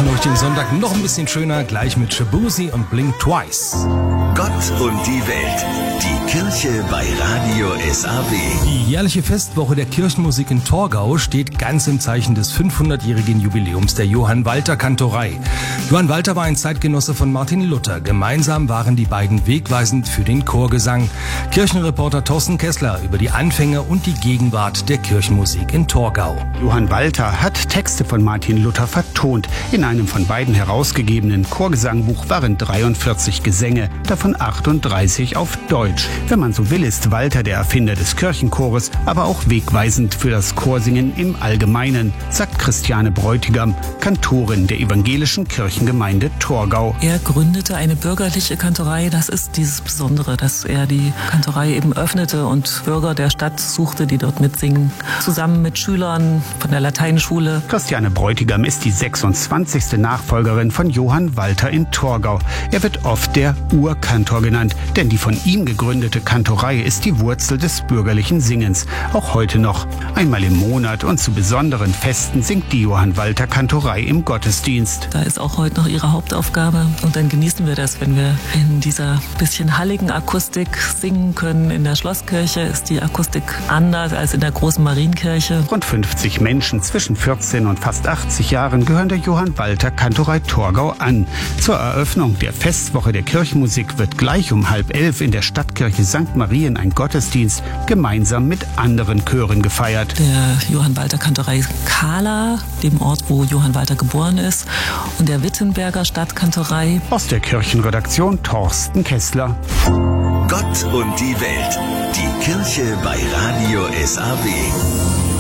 machen euch den Sonntag noch ein bisschen schöner, gleich mit Shabuzi und Blink Twice. Gott und die Welt. Die Kirche bei Radio SAW. Die jährliche Festwoche der Kirchenmusik in Torgau steht ganz im Zeichen des 500-jährigen Jubiläums der Johann-Walter-Kantorei. Johann Walter war ein Zeitgenosse von Martin Luther. Gemeinsam waren die beiden wegweisend für den Chorgesang. Kirchenreporter Thorsten Kessler über die Anfänge und die Gegenwart der Kirchenmusik in Torgau. Johann Walter hat Texte von Martin Luther vertont. In einem von beiden herausgegebenen Chorgesangbuch waren 43 Gesänge, davon 38 auf Deutsch. Wenn man so will, ist Walter der Erfinder des Kirchenchores, aber auch wegweisend für das Chorsingen im Allgemeinen, sagt Christiane Bräutigam, Kantorin der evangelischen Kirchengemeinde Torgau. Er gründete eine bürgerliche Kantorei. Das ist dieses Besondere, dass er die Kantorei eben öffnete und Bürger der Stadt suchte, die dort mitsingen, zusammen mit Schülern von der Lateinschule. Christiane Bräutigam ist die 26. Nachfolgerin von Johann Walter in Torgau. Er wird oft der Urkantor genannt, denn die von ihm gegründete Kantorei ist die Wurzel des bürgerlichen Singens. Auch heute noch. Einmal im Monat und zu besonderen Festen singt die Johann Walter Kantorei im Gottesdienst. Da ist auch heute noch ihre Hauptaufgabe und dann genießen wir das, wenn wir in dieser bisschen halligen Akustik singen können. In der Schlosskirche ist die Akustik anders als in der großen Marienkirche. Rund 50 Menschen zwischen 14 und fast 80 Jahren gehören der Johann Walter Kantorei Torgau an. Zur Eröffnung der Festwoche der Kirchenmusik wird gleich um 10:30 in der Stadtkirche St. Marien ein Gottesdienst gemeinsam mit anderen Chören gefeiert. Der Johann Walter Kantorei Kahla, dem Ort, wo Johann Walter geboren ist, und der Wittenberger Stadtkantorei. Aus der Kirchenredaktion Thorsten Kessler. Gott und die Welt. Die Kirche bei Radio SAW.